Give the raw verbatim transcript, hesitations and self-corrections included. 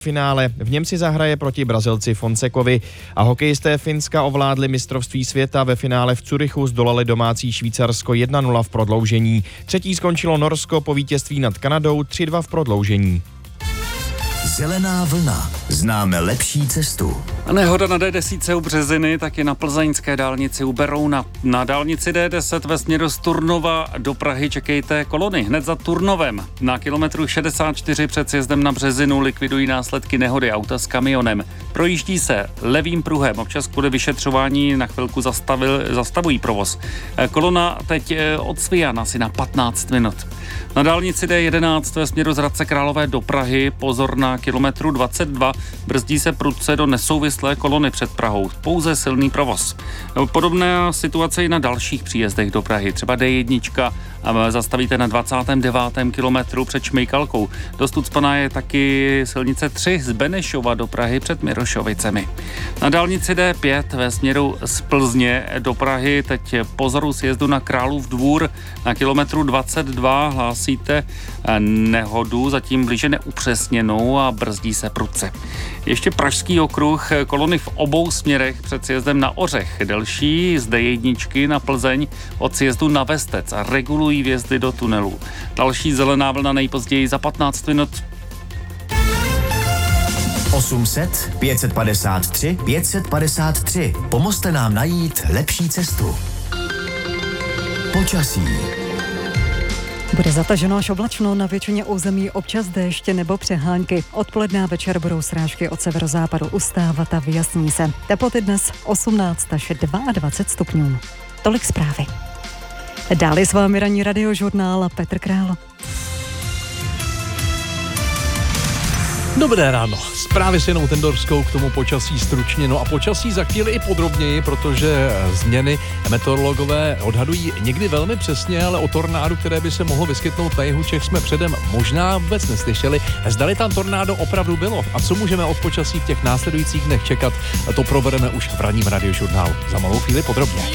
finále. V něm si zahraje proti Brazilci Fonsekovi a hokejisté Finska ovládli mistrovství světa. Ve finále v Curychu zdolali domácí Švýcarsko jedna nula v prodloužení. Třetí skončilo Norsko po vítězství nad Kanadou tři dva v prodloužení. Zelená vlna. Známe lepší cestu. Nehoda na D deset u Březiny, taky na plzeňské dálnici u Berouna. Na dálnici D deset ve směru z Turnova do Prahy čekejte kolony hned za Turnovem. Na kilometru šedesát čtyři před sjezdem na Březinu likvidují následky nehody auta s kamionem. Projíždí se levým pruhem, občas kvůli vyšetřování na chvilku zastavil, zastavují provoz. Kolona teď od Svijan asi na patnáct minut. Na dálnici D jedenáct ve směru z Hradce Králové do Prahy pozor na kilometru dvacet dva, brzdí se prudce do nesouvislé kolony před Prahou. Pouze silný provoz. Podobná situace i na dalších příjezdech do Prahy. Třeba D jedna zastavíte na dvacátém devátém kilometru před Šmejkalkou. Dost ucpaná je taky silnice tři z Benešova do Prahy před Mirošovicemi. Na dálnici D pět ve směru z Plzně do Prahy teď pozoru sjezdu na Králův Dvůr. Na kilometru dvacet dva hlásíte nehodu, zatím blíže neupřesněnou a brzdí se prudce. Ještě Pražský okruh, kolony v obou směrech před sjezdem na Ořech. Delší z D jedna na Plzeň od sjezdu na Vestec a regulují vjezdy do tunelů. Další zelená vlna nejpozději za patnáct minut. osm set, pět set padesát tři, pět set padesát tři. Pomozte nám najít lepší cestu. Počasí. Bude zataženo až oblačno, na většině území občas déšť nebo přehánky. Odpoledne a večer budou srážky od severozápadu ustávat a vyjasní se. Teploty dnes osmnáct až dvacet dva stupňů. Tolik zprávy. Dále s vámi ranní radiožurnál Petr Král. Dobré ráno. Zprávy s Janou Tendorskou, k tomu počasí stručně. No a počasí za chvíli i podrobněji, protože změny meteorologové odhadují někdy velmi přesně, ale o tornádu, které by se mohlo vyskytnout na jihu Čech, jsme předem možná vůbec neslyšeli. Zdali tam tornádo opravdu bylo a co můžeme od počasí v těch následujících dnech čekat, to probereme už v ranním radiožurnálu. Za malou chvíli podrobně.